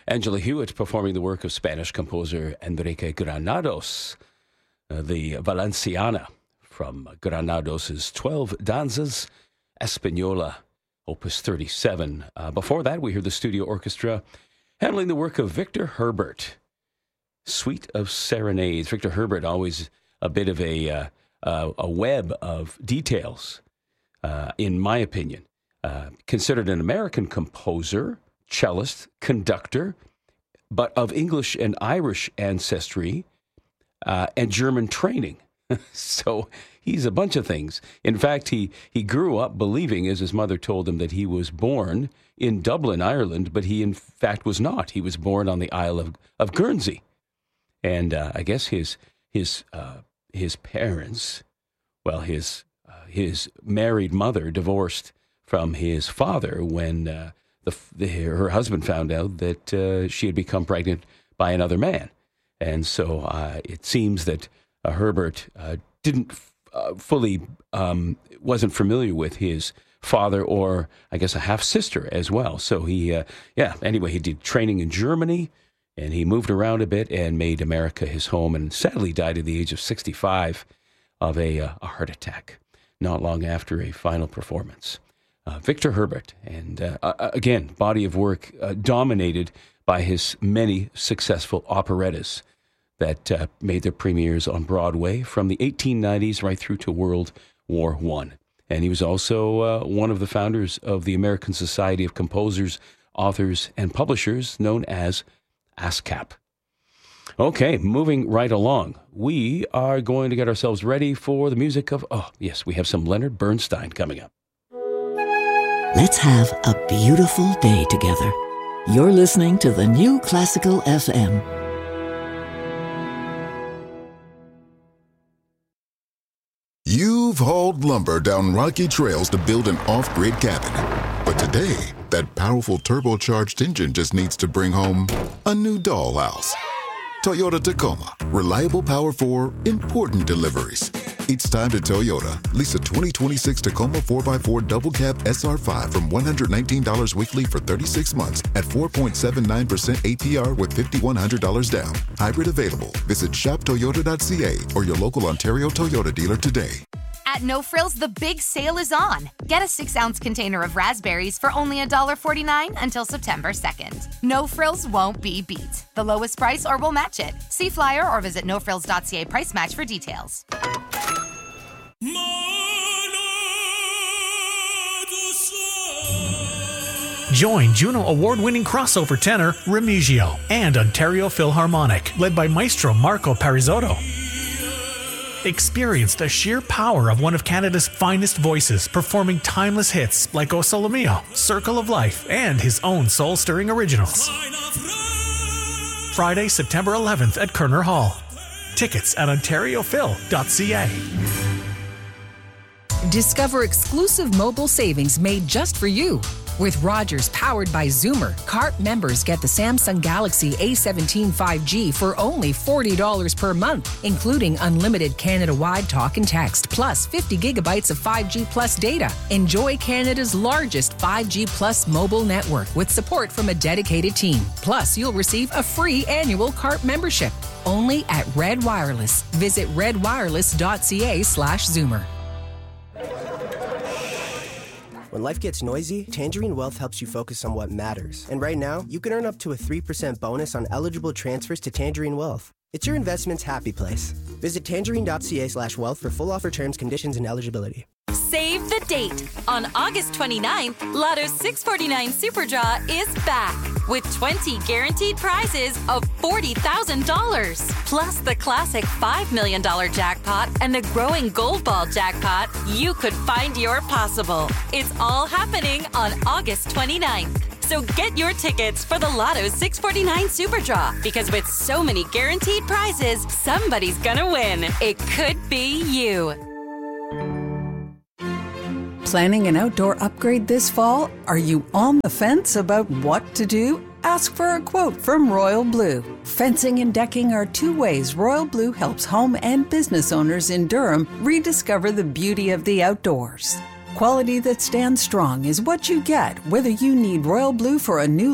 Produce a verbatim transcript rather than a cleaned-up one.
Angela Hewitt performing the work of Spanish composer Enrique Granados, uh, the Valenciana from Granados' twelve Danzas Española, Opus thirty-seven. Uh, before that, we hear the studio orchestra handling the work of Victor Herbert, Suite of Serenades. Victor Herbert, always a bit of a, uh, uh, a web of details, uh, in my opinion. Uh, considered an American composer, cellist, conductor, but of English and Irish ancestry uh, and German training. So he's a bunch of things. In fact, he, he grew up believing, as his mother told him, that he was born in Dublin, Ireland, but he in fact was not. He was born on the Isle of, of Guernsey. And uh, I guess his his uh, his parents, well, his uh, his married mother divorced from his father when uh, the, the her husband found out that uh, she had become pregnant by another man. And so uh, it seems that uh, Herbert uh, didn't uh, fully, um, wasn't familiar with his father or, I guess, a half-sister as well. So he, uh, yeah, anyway, he did training in Germany, and he moved around a bit and made America his home, and sadly died at the age of sixty-five of a, uh, a heart attack, not long after a final performance. Uh, Victor Herbert, and uh, uh, again, body of work uh, dominated by his many successful operettas that uh, made their premieres on Broadway from the eighteen nineties right through to World War One. And he was also uh, one of the founders of the American Society of Composers, Authors, and Publishers, known as ASCAP. Okay, moving right along. We are going to get ourselves ready for the music of, oh, yes, we have some Leonard Bernstein coming up. Let's have a beautiful day together. You're listening to the New Classical F M. You've hauled lumber down rocky trails to build an off-grid cabin. But today, that powerful turbocharged engine just needs to bring home a new dollhouse. Toyota Tacoma. Reliable power for important deliveries. It's time to Toyota. Lease a twenty twenty-six Tacoma four by four Double Cab S R five from one hundred nineteen dollars weekly for thirty-six months at four point seven nine percent A P R with five thousand one hundred dollars down. Hybrid available. Visit shop toyota dot c a or your local Ontario Toyota dealer today. At No Frills, the big sale is on. Get a six-ounce container of raspberries for only one dollar forty-nine until September second. No Frills won't be beat. The lowest price or we'll match it. See flyer or visit no frills dot c a price match for details. Join Juno Award-winning crossover tenor Remigio and Ontario Philharmonic, led by Maestro Marco Parisotto. Experience the sheer power of one of Canada's finest voices, performing timeless hits like O Sole Mio, Circle of Life, and his own soul-stirring originals. Friday, September eleventh at Kerner Hall. Tickets at ontario phil dot c a. Discover exclusive mobile savings made just for you. With Rogers powered by Zoomer, C A R T members get the Samsung Galaxy A seventeen five G for only forty dollars per month, including unlimited Canada-wide talk and text, plus fifty gigabytes of five G Plus data. Enjoy Canada's largest five G Plus mobile network with support from a dedicated team. Plus, you'll receive a free annual C A R T membership. Only at Red Wireless. Visit red wireless dot c a slash zoomer. When life gets noisy, Tangerine Wealth helps you focus on what matters. And right now, you can earn up to a three percent bonus on eligible transfers to Tangerine Wealth. It's your investment's happy place. Visit tangerine dot c a slash wealth for full offer terms, conditions, and eligibility. Save the date. On August twenty-ninth, Lotto's six forty-nine Super Draw is back with twenty guaranteed prizes of forty thousand dollars. Plus the classic five million dollars jackpot and the growing Gold Ball jackpot. You could find your possible. It's all happening on August twenty-ninth. So get your tickets for the Lotto's six forty-nine Super Draw, because with so many guaranteed prizes, somebody's gonna win. It could be you. Planning an outdoor upgrade this fall? Are you on the fence about what to do? Ask for a quote from Royal Blue. Fencing and decking are two ways Royal Blue helps home and business owners in Durham rediscover the beauty of the outdoors. Quality that stands strong is what you get, whether you need Royal Blue for a new